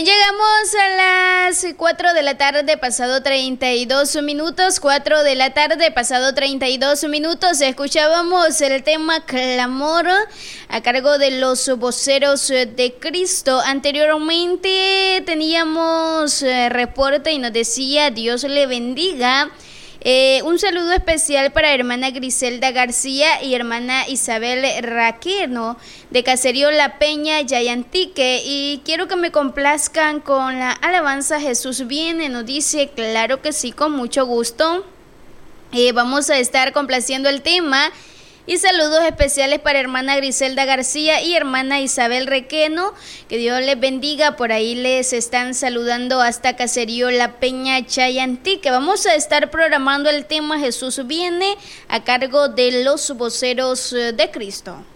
Llegamos a las 4 de la tarde, pasado 32 minutos, 4 de la tarde, pasado 32 minutos, escuchábamos el tema Clamor a cargo de los voceros de Cristo. Anteriormente teníamos reporte y nos decía Dios le bendiga. Un saludo especial para hermana Griselda García y hermana Isabel Raqueno de Caserío La Peña, Yayantique, y quiero que me complazcan con la alabanza Jesús viene. Nos dice, claro que sí, con mucho gusto. Vamos a estar complaciendo el tema. Y saludos especiales para hermana Griselda García y hermana Isabel Requeno. Que Dios les bendiga. Por ahí les están saludando hasta Caserío La Peña, Chayantique. Vamos a estar programando el tema Jesús viene a cargo de los voceros de Cristo.